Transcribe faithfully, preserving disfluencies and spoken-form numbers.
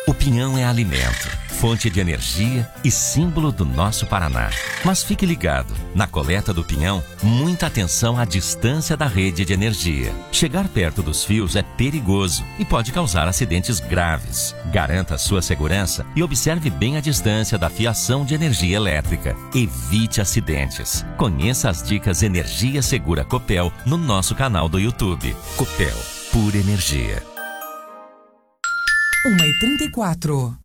O pinhão é alimento, fonte de energia e símbolo do nosso Paraná. Mas fique ligado, na coleta do pinhão, muita atenção à distância da rede de energia. Chegar perto dos fios é perigoso e pode causar acidentes graves. Garanta sua segurança e observe bem a distância da fiação de energia elétrica. Evite acidentes. Conheça as dicas Energia Segura Copel no nosso canal do YouTube. Copel, pura energia. uma e trinta e quatro.